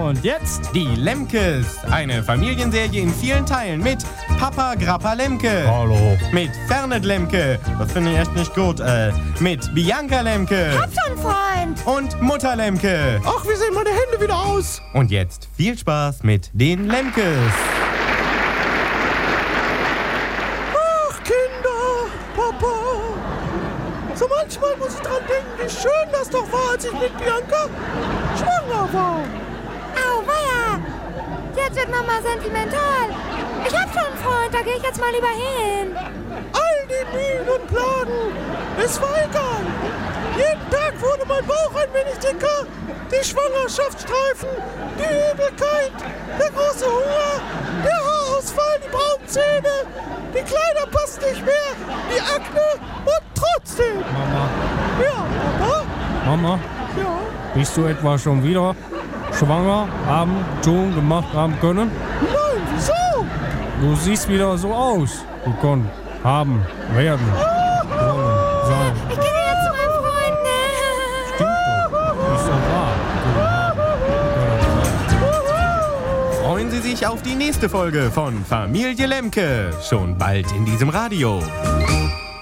Und jetzt? Die Lemkes, eine Familienserie in vielen Teilen mit Papa Grappa Lemke. Hallo. Mit Fernet Lemke, das finde ich echt nicht gut. Mit Bianca Lemke. Hab schon Freund. Und Mutter Lemke. Ach, wie sehen meine Hände wieder aus? Und jetzt viel Spaß mit den Lemkes. Ach, Kinder, Papa. So manchmal muss ich dran denken, wie schön das doch war, als ich mit Bianca schwanger war. Auweia. Jetzt wird Mama sentimental. Ich hab schon einen Freund, da gehe ich jetzt mal lieber hin. All die Mühen und Plagen, es war egal. Jeden Tag wurde mein Bauch ein wenig dicker, die Schwangerschaftsstreifen, die Übelkeit, der große Hunger, der Haarausfall, die braunen Zähne, die Kleider passen nicht mehr, die Akne und trotzdem. Mama, Ja, Papa? Mama, Ja. bist du etwa schon wieder schwanger tun, gemacht haben können? Nein, wieso? Du siehst wieder so aus. Du können, haben, werden, sollen, sein. Ich gehe jetzt zu meinem Freund. Stimmt doch. Ist doch wahr. Können, sein. Freuen Sie sich auf die nächste Folge von Familie Lemke. Schon bald in diesem Radio.